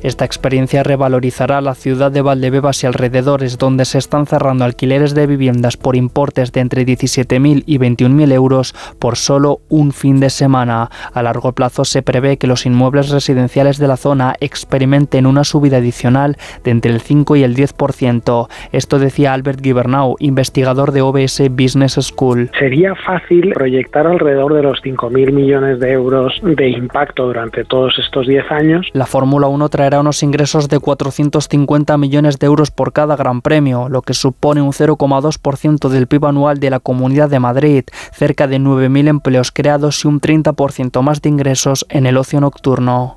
Esta experiencia revalorizará la ciudad de Valdebebas y alrededores, donde se están cerrando alquileres de viviendas por importes de entre 17.000 y 21.000 euros por solo un fin de semana. A largo plazo se prevé que los inmuebles residenciales de la zona experimenten una subida adicional de entre el 5 y el 10%. Esto decía Albert Gibernau, investigador de OBS Business School. Sería fácil proyectar alrededor de los 5.000 millones de euros de impacto durante todos estos 10 años. La Fórmula 1 traerá unos ingresos de 450 millones de euros por cada Gran Premio, lo que supone un 0,2% del PIB anual de la Comunidad de Madrid, cerca de 9.000 empleos creados y un 30% más de ingresos en el ocio nocturno.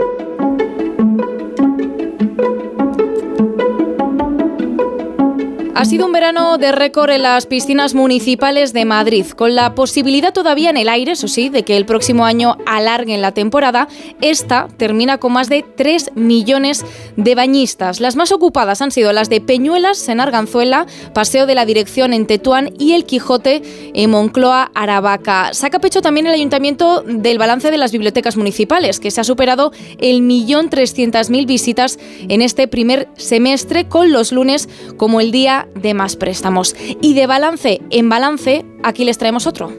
Ha sido un verano de récord en las piscinas municipales de Madrid, con la posibilidad todavía en el aire, eso sí, de que el próximo año alarguen la temporada. Esta termina con más de 3 millones de bañistas. Las más ocupadas han sido las de Peñuelas en Arganzuela, Paseo de la Dirección en Tetuán y El Quijote en Moncloa, Aravaca. Saca pecho también el ayuntamiento del balance de las bibliotecas municipales, que se ha superado el 1.300.000 visitas en este primer semestre, con los lunes como el día de más préstamos. Y de balance en balance, aquí les traemos otro.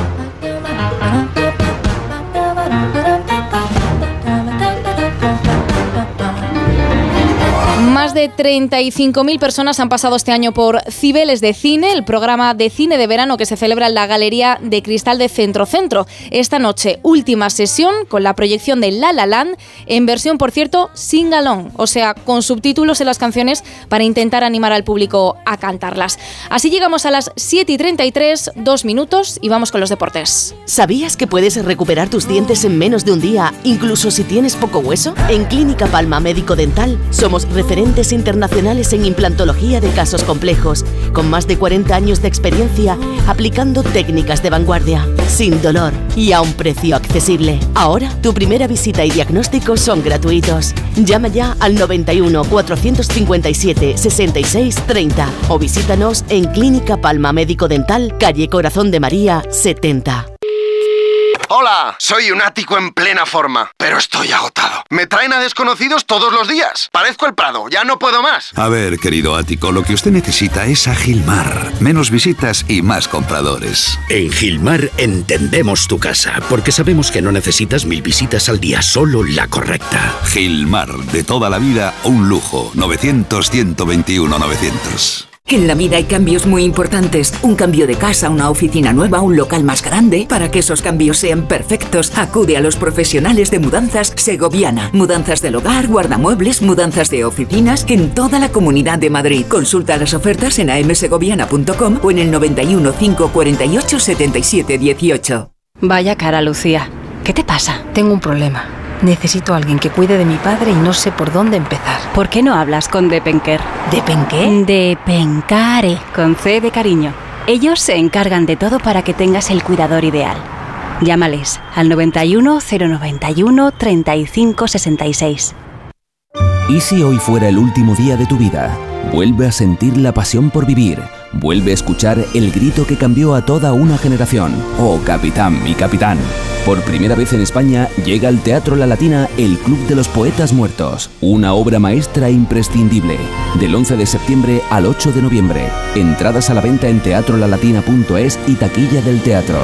Más de 35.000 personas han pasado este año por Cibeles de Cine, el programa de cine de verano que se celebra en la Galería de Cristal de Centro. Esta noche, última sesión con la proyección de La La Land, en versión, por cierto, sing-along, o sea, con subtítulos en las canciones para intentar animar al público a cantarlas. Así llegamos a las 7:33, 2 minutos, y vamos con los deportes. ¿Sabías que puedes recuperar tus dientes en menos de un día, incluso si tienes poco hueso? En Clínica Palma Médico Dental somos referentes internacionales en implantología de casos complejos, con más de 40 años de experiencia aplicando técnicas de vanguardia, sin dolor y a un precio accesible. Ahora, tu primera visita y diagnóstico son gratuitos. Llama ya al 91 457 66 30 o visítanos en Clínica Palma Médico Dental, calle Corazón de María 70. Hola, soy un ático en plena forma, pero estoy agotado. Me traen a desconocidos todos los días. Parezco el Prado, ya no puedo más. A ver, querido ático, lo que usted necesita es a Gilmar. Menos visitas y más compradores. En Gilmar entendemos tu casa, porque sabemos que no necesitas 1000 visitas al día, solo la correcta. Gilmar, de toda la vida, un lujo. 900-121-900. En la vida hay cambios muy importantes. Un cambio de casa, una oficina nueva, un local más grande. Para que esos cambios sean perfectos, acude a los profesionales de Mudanzas Segoviana. Mudanzas del hogar, guardamuebles, mudanzas de oficinas en toda la Comunidad de Madrid. Consulta las ofertas en amsegoviana.com o en el 91 548 77 18. Vaya cara, Lucía. ¿Qué te pasa? Tengo un problema. Necesito a alguien que cuide de mi padre y no sé por dónde empezar. ¿Por qué no hablas con Depenker? ¿Depenqué? Depencare, con C de cariño. Ellos se encargan de todo para que tengas el cuidador ideal. Llámales al 91 091 35 66. ¿Y si hoy fuera el último día de tu vida? Vuelve a sentir la pasión por vivir. Vuelve a escuchar el grito que cambió a toda una generación. Oh, capitán, mi capitán. Por primera vez en España llega al Teatro La Latina el Club de los Poetas Muertos. Una obra maestra imprescindible. Del 11 de septiembre al 8 de noviembre. Entradas a la venta en teatrolalatina.es y taquilla del teatro.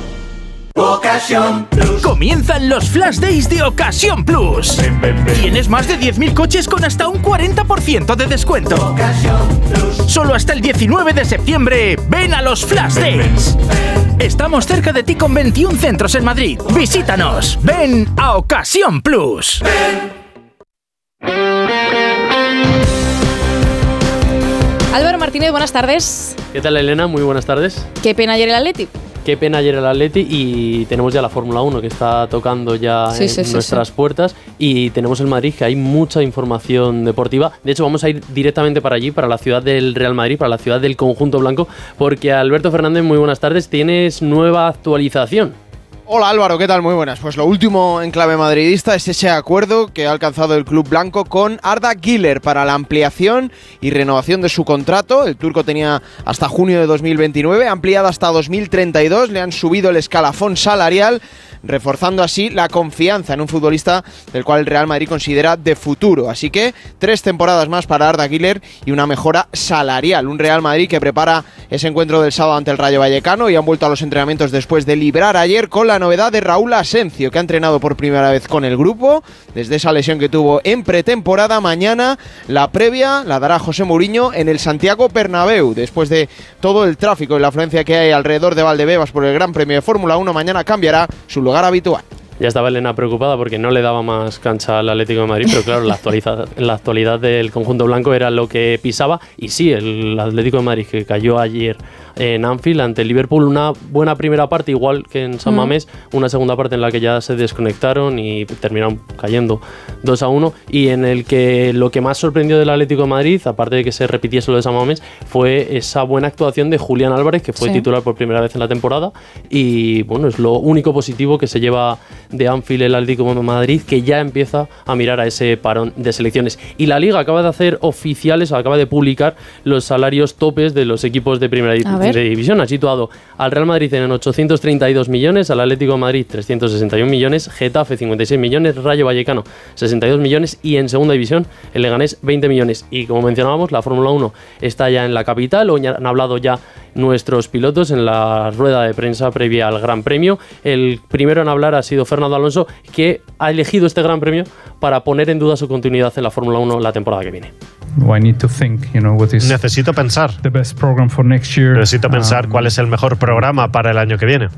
Ocasión Plus. Comienzan los Flash Days de Ocasión Plus. Tienes más de 10.000 coches con hasta un 40% de descuento. Ocasión Plus. Solo hasta el 19 de septiembre. Ven a los Flash Days. Estamos cerca de ti con 21 centros en Madrid. Visítanos. Ven a Ocasión Plus. Álvaro Martínez, buenas tardes. ¿Qué tal, Elena? Muy buenas tardes. Qué pena ayer el Atleti. Qué pena ayer el Atleti, y tenemos ya la Fórmula 1 que está tocando ya en nuestras puertas, y tenemos el Madrid, que hay mucha información deportiva. De hecho, vamos a ir directamente para allí, para la ciudad del Real Madrid, para la ciudad del conjunto blanco, porque Alberto Fernández, muy buenas tardes, tienes nueva actualización. Hola Álvaro, ¿qué tal? Muy buenas. Pues lo último en clave madridista es ese acuerdo que ha alcanzado el club blanco con Arda Güler para la ampliación y renovación de su contrato. El turco tenía hasta junio de 2029, ampliada hasta 2032, le han subido el escalafón salarial. reforzando así la confianza en un futbolista del cual el Real Madrid considera de futuro. Así que 3 temporadas más para Arda Güler y una mejora salarial. Un Real Madrid que prepara ese encuentro del sábado ante el Rayo Vallecano y han vuelto a los entrenamientos después de librar ayer con la novedad de Raúl Asencio, que ha entrenado por primera vez con el grupo desde esa lesión que tuvo en pretemporada. Mañana la previa la dará José Mourinho en el Santiago Bernabéu, después de todo el tráfico y la afluencia que hay alrededor de Valdebebas por el Gran Premio de Fórmula 1. Mañana cambiará su lugar habitual. Ya estaba Elena preocupada porque no le daba más cancha al Atlético de Madrid, pero claro, la actualidad del conjunto blanco era lo que pisaba. Y sí, el Atlético de Madrid, que cayó ayer en Anfield ante el Liverpool, una buena primera parte, igual que en San Mamés, una segunda parte en la que ya se desconectaron y terminaron cayendo 2-1, y en el que lo que más sorprendió del Atlético de Madrid, aparte de que se repitiese lo de San Mamés, fue esa buena actuación de Julián Álvarez, que fue titular por primera vez en la temporada, y bueno, es lo único positivo que se lleva de Anfield el Atlético de Madrid, que ya empieza a mirar a ese parón de selecciones. Y la Liga acaba de hacer oficiales, acaba de publicar los salarios topes de los equipos de primera división. Ha situado al Real Madrid en 832 millones, al Atlético de Madrid 361 millones, Getafe 56 millones, Rayo Vallecano 62 millones y en segunda división el Leganés 20 millones. Y como mencionábamos, la Fórmula 1 está ya en la capital. Hoy han hablado ya nuestros pilotos en la rueda de prensa previa al Gran Premio. El primero en hablar ha sido Fernando Alonso, que ha elegido este Gran Premio para poner en duda su continuidad en la Fórmula 1 la temporada que viene. Necesito pensar. Necesito pensar cuál es el mejor programa para el año que viene.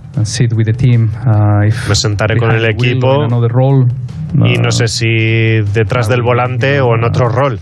Me sentaré con el equipo y no sé si detrás del volante o en otro rol.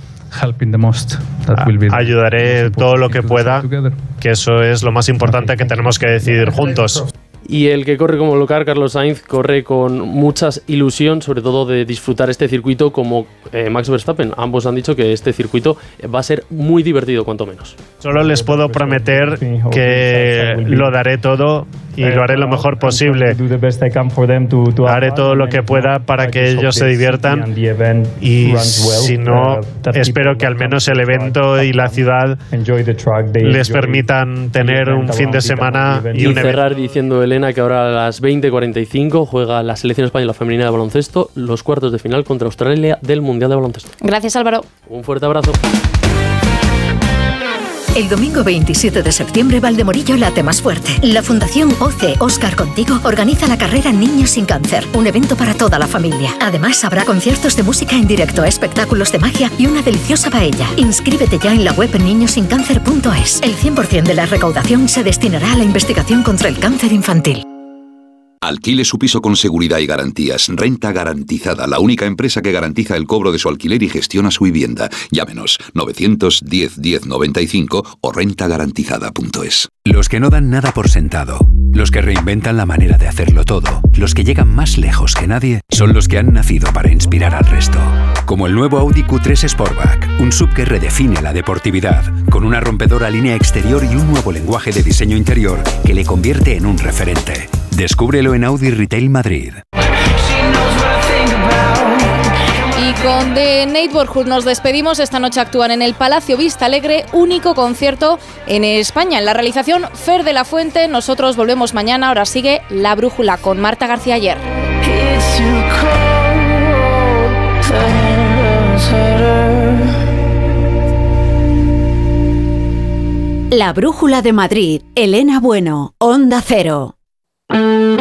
Ayudaré todo lo que pueda, que eso es lo más importante que tenemos que decidir juntos. Y el que corre como local, Carlos Sainz, corre con mucha ilusión, sobre todo de disfrutar este circuito como Max Verstappen. Ambos han dicho que este circuito va a ser muy divertido, cuanto menos. Solo les puedo prometer que lo daré todo y lo haré lo mejor posible. Haré todo lo que pueda para que ellos se diviertan y si no, espero que al menos el evento y la ciudad les permitan tener un fin de semana y cerrar diciendo, Elena, que ahora a las 20:45 juega la selección española femenina de baloncesto los cuartos de final contra Australia del Mundial de Baloncesto. Gracias, Álvaro. Un fuerte abrazo. El domingo 27 de septiembre, Valdemorillo late más fuerte. La Fundación OC Óscar Contigo organiza la carrera Niños sin Cáncer, un evento para toda la familia. Además, habrá conciertos de música en directo, espectáculos de magia y una deliciosa paella. Inscríbete ya en la web niñosincáncer.es. El 100% de la recaudación se destinará a la investigación contra el cáncer infantil. Alquile su piso con seguridad y garantías. Renta Garantizada, la única empresa que garantiza el cobro de su alquiler y gestiona su vivienda. Llámenos 910 10 95 o rentagarantizada.es. Los que no dan nada por sentado, los que reinventan la manera de hacerlo todo, los que llegan más lejos que nadie, son los que han nacido para inspirar al resto. Como el nuevo Audi Q3 Sportback, un SUV que redefine la deportividad, con una rompedora línea exterior y un nuevo lenguaje de diseño interior que le convierte en un referente. Descúbrelo en Audi Retail Madrid. Y con The Neighborhood nos despedimos. Esta noche actúan en el Palacio Vista Alegre, único concierto en España. En la realización, Fer de la Fuente. Nosotros volvemos mañana. Ahora sigue La Brújula con Marta García Ayer. La Brújula de Madrid. Elena Bueno, Onda Cero.